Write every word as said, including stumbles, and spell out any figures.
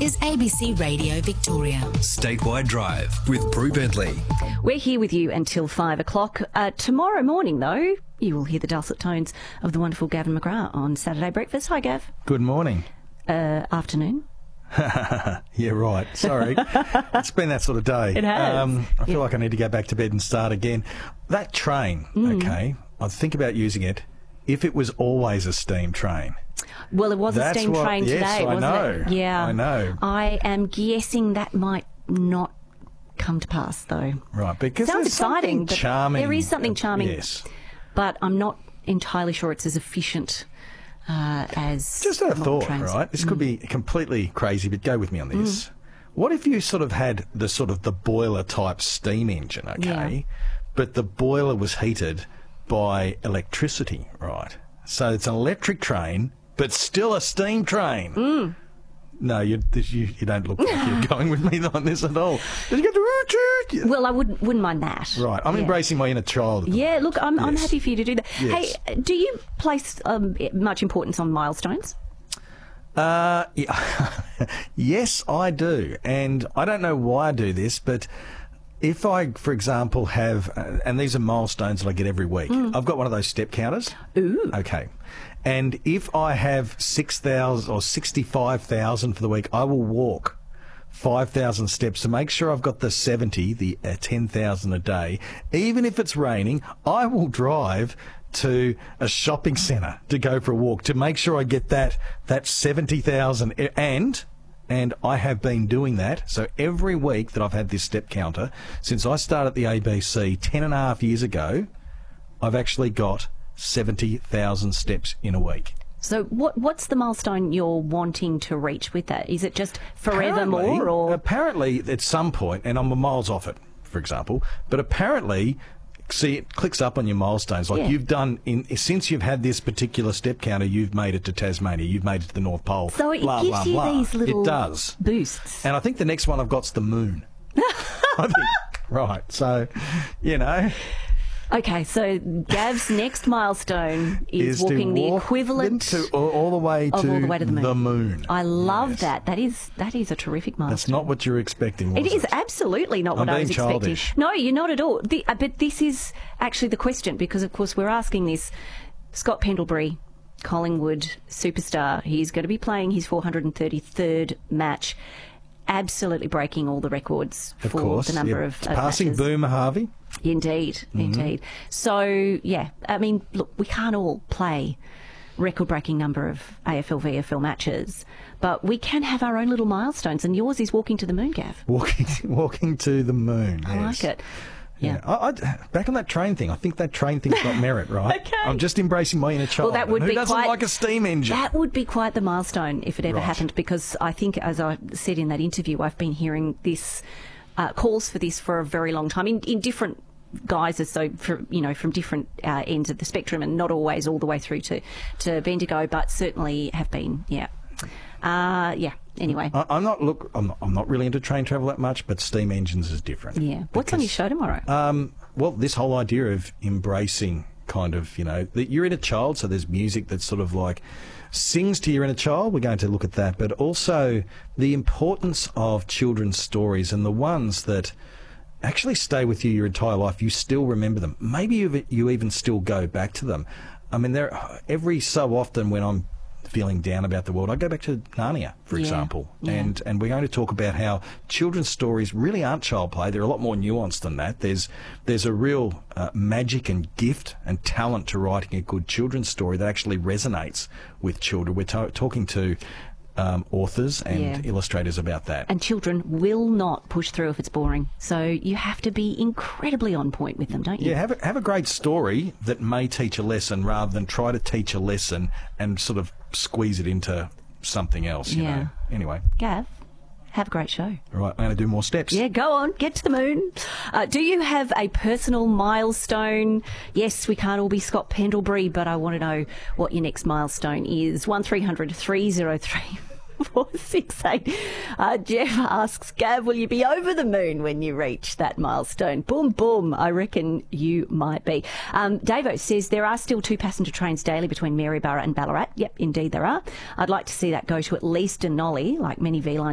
is A B C Radio Victoria. Statewide Drive with Brew Bentley. We're here with you until five o'clock. Uh, tomorrow morning, though, you will hear the dulcet tones of the wonderful Gavin McGrath on Saturday Breakfast. Hi, Gav. Good morning. Uh, afternoon. Yeah, right. Sorry. It's been that sort of day. It has. Um, I feel Yeah. like I need to go back to bed and start again. That train, Mm. okay, I'd think about using it if it was always a steam train. Well, it was That's a steam what- train yes, today, I wasn't know. it? Yeah. I know. I am guessing that might not come to pass, though. Right, because Sounds there's exciting, something but charming. there is something charming. Yes. But I'm not entirely sure it's as efficient uh, as Just a modern thought, trains. right? This could be completely crazy, but go with me on Mm. this. What if you sort of had the sort of the boiler type steam engine, okay, Yeah. but the boiler was heated by electricity, right? So it's an electric train, but still a steam train. Mm. No, you, this- you you don't look like you're going with me on this at all. Did you get the Well, I wouldn't wouldn't mind that. right? I'm Yeah. embracing my inner child. at the Yeah, look, I'm, I'm Yes. happy for you to do that. Yes. Hey, do you place um, much importance on milestones? Uh, yeah. Yes, I do. And I don't know why I do this, but if I, for example, have, uh, and these are milestones that I get every week, I've got one of those step counters. Ooh. Okay. And if I have six thousand or sixty-five thousand for the week, I will walk five thousand steps to make sure I've got the seventy, the uh, ten thousand a day. Even if it's raining, I will drive to a shopping centre to go for a walk to make sure I get that that seventy thousand. And and I have been doing that. So every week that I've had this step counter since I started the A B C ten and a half years ago, I've actually got seventy thousand steps in a week. So what what's the milestone you're wanting to reach with that? Is it just forevermore Apparently- or apparently at some point, and I'm miles off it, for example, but apparently, see, it clicks up on your milestones. Like Yeah. you've done in since you've had this particular step counter, you've made it to Tasmania, you've made it to the North Pole. so it blah, gives blah, you blah. these little It does. boosts? And I think the next one I've got's the moon. I think. Right. So, you know, Okay, so Gav's next milestone is, is walking to the walk equivalent to all, all the way of to all the way to the moon. moon. I love Yes. that. That is that is a terrific milestone. That's not what you're expecting, was It it? is absolutely not what I'm I was being expecting. childish. No, you're not at all. The, uh, but this is actually the question because, of course, we're asking this. Scott Pendlebury, Collingwood superstar, he's going to be playing his four hundred thirty-third match, absolutely breaking all the records Of for course. the number yeah. of, It's of passing matches. Boomer Harvey. Indeed, Mm-hmm. indeed. So, yeah, I mean, look, we can't all play record-breaking number of A F L V F L matches, but we can have our own little milestones, and yours is walking to the moon, Gav. Walking, walking to the moon. I yes. like it. Yeah. I, I, back on that train thing. I think that train thing's got merit, right? Okay. I'm just embracing my inner child. Well, that would Who be doesn't quite, like a steam engine? That would be quite the milestone if it ever Right. happened, because I think, as I said in that interview, I've been hearing this uh, calls for this for a very long time in, in different guises, so for, you know, from different uh, ends of the spectrum, and not always all the way through to to Bendigo, but certainly have been. Yeah, uh, yeah. Anyway, I, I'm not look. I'm not, I'm not really into train travel that much, but steam engines is different. yeah. What's on your Because, show tomorrow? Um, well, this whole idea of embracing kind of, you know, that you're inner child, so there's music that sort of like sings to your inner child. We're going to look at that, but also the importance of children's stories and the ones that actually stay with you your entire life. You still remember them. Maybe you you even still go back to them. I mean, there every so often when I'm feeling down about the world, I go back to Narnia, for Yeah, example, yeah. and and we're going to talk about how children's stories really aren't child play. They're a lot more nuanced than that. There's there's a real uh, magic and gift and talent to writing a good children's story that actually resonates with children. We're to- talking to um, authors and Yeah. illustrators about that. And children will not push through if it's boring. So you have to be incredibly on point with them, don't you? Yeah, have a, have a great story that may teach a lesson rather than try to teach a lesson and sort of squeeze it into something else, you Yeah. know. Anyway, Gav, have a great show. all right, I'm going to do more steps. Yeah, go on, get to the moon. Uh, do you have a personal milestone? Yes, we can't all be Scott Pendlebury, but I want to know what your next milestone is. one three hundred three oh three four six eight. Uh, Jeff asks, Gav, will you be over the moon when you reach that milestone? Boom, boom. I reckon you might be. Um, Davo says there are still two passenger trains daily between Maryborough and Ballarat. Yep, indeed there are. I'd like to see that go to at least Denali, like many V-Line